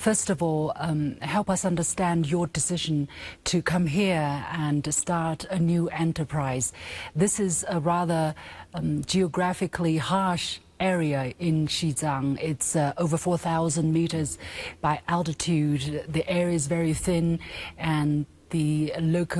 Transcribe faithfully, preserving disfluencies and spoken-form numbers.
first of all, um, help us understand your decision to come here and start a new enterprise. This is a rather um, geographically harsh area in Xizang. It's uh, over four thousand meters by altitude. The air is very thin, and the local